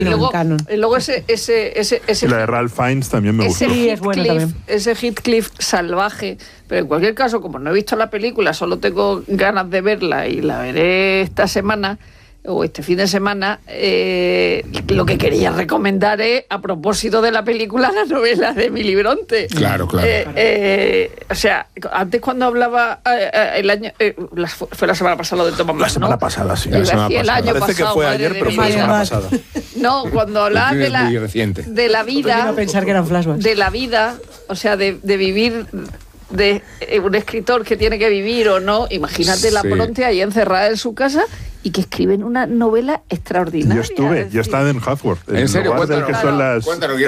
Y luego ese y la de Ralph Fiennes también me gustó. Sí, es buena también. Ese Heathcliff salvaje. Pero en cualquier caso, como no he visto la película, solo tengo ganas de verla y la veré esta semana o este fin de semana, lo que quería recomendar es, a propósito de la película, la novela de Emily Bronte. Claro. O sea, antes cuando hablaba el año... fue la semana pasada lo de Thomas Mann, La semana pasada, sí. La semana pasada. El año Parece pasado, que fue ayer, pero fue la semana pasada. No, cuando hablaba de la vida... A pensar que eran flashbacks. De la vida, o sea, de vivir... de un escritor que tiene que vivir o no, imagínate la Bronte ahí encerrada en su casa y que escriben una novela extraordinaria. Yo estaba en Haworth. ¿En serio? Cuéntanos,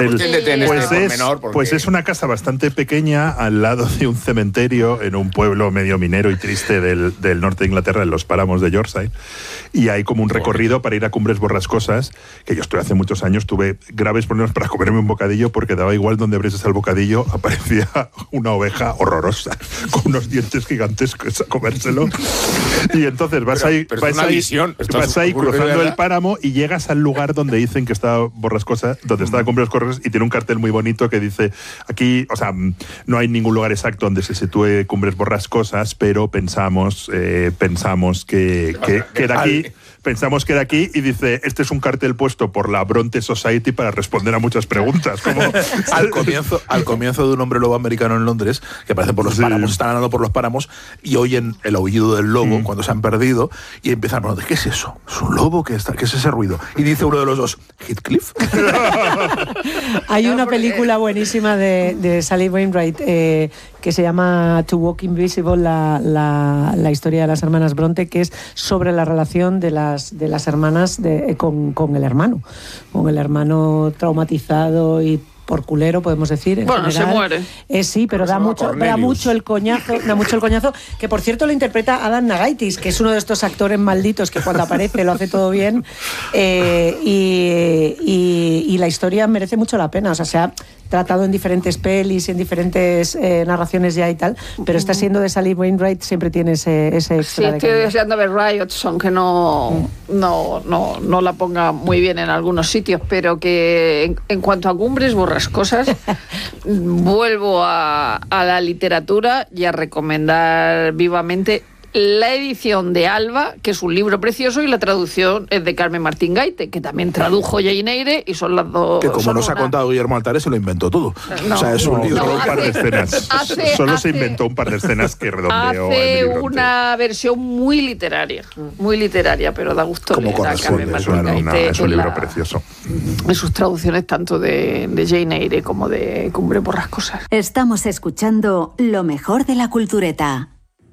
pues es una casa bastante pequeña al lado de un cementerio en un pueblo medio minero y triste del norte de Inglaterra, en los páramos de Yorkshire, y hay como un recorrido para ir a Cumbres Borrascosas, que yo estuve hace muchos años, tuve graves problemas para comerme un bocadillo porque daba igual donde abrieses el bocadillo, aparecía una oveja horrorosa, con unos dientes gigantescos a comérselo. Y entonces vas ahí cruzando el páramo y llegas al lugar donde dicen que está Borrascosa, donde está Cumbres Borrascosas, y tiene un cartel muy bonito que dice, aquí, o sea, no hay ningún lugar exacto donde se sitúe Cumbres Borrascosas, pero pensamos que era aquí. Pensamos que era aquí, y dice, este es un cartel puesto por la Bronte Society para responder a muchas preguntas. Como al comienzo de Un hombre lobo americano en Londres, que aparece por los páramos, están andando por los páramos y oyen el aullido del lobo cuando se han perdido y empiezan a preguntar, ¿qué es eso? ¿Es un lobo? ¿Qué es ese ruido? Y dice uno de los dos, ¿Heathcliff? Hay una película buenísima de Sally Wainwright que se llama To Walk Invisible, la historia de las hermanas Bronte, que es sobre la relación de las hermanas con el hermano traumatizado y por culero, podemos decir. Bueno, general, se muere. Sí, pero da mucho el coñazo, que por cierto lo interpreta Adam Nagaitis, que es uno de estos actores malditos que cuando aparece lo hace todo bien, y la historia merece mucho la pena. O sea, se ha tratado en diferentes pelis, en diferentes narraciones ya y tal, pero está siendo de Sally Wainwright, siempre tiene ese extra. Sí, estoy deseando ver Riots, aunque no la ponga muy bien en algunos sitios, pero que en cuanto a Cumbres Borrascosas, vuelvo a la literatura y a recomendar vivamente la edición de Alba, que es un libro precioso, y la traducción es de Carmen Martín Gaite, que también tradujo Jane Eyre, y son las dos... Que como nos ha contado Guillermo Altares, se lo inventó todo. No, o sea, es un libro. Solo un par de escenas. Se inventó un par de escenas que redondeó. Hace una versión muy literaria, pero da gusto como leer a Carmen Martín Gaite. Es un libro precioso. En sus traducciones tanto de Jane Eyre como de Cumbres Borrascosas. Estamos escuchando lo mejor de la cultureta.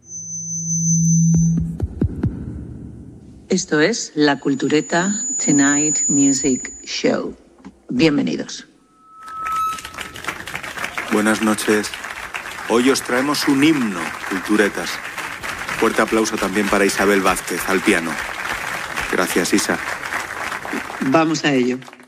Esto es La Cultureta Tonight Music Show. Bienvenidos. Buenas noches. Hoy os traemos un himno, culturetas. Fuerte aplauso también para Isabel Vázquez, al piano. Gracias, Isa. Vamos a ello.